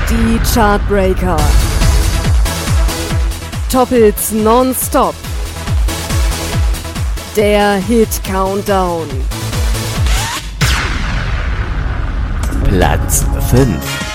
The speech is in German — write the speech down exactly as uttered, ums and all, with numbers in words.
Die Chartbreaker. Top Hits nonstop. Der Hit Countdown. Platz fünf.